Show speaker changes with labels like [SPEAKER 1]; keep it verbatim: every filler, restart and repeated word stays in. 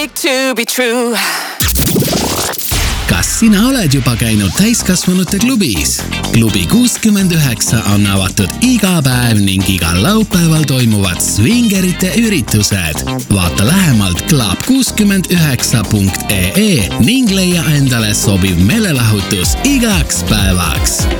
[SPEAKER 1] big to be true.
[SPEAKER 2] Kas sina oled juba käinud täiskasvanute klubis? Klubi kuuskümmend üheksa on avatud iga päev ning igal laupäeval toimuvad swingerite üritused. Vaata lähemalt club kuuskümmend üheksa punkt ee ning leia endale sobiv meelelahutus igaks päevaks.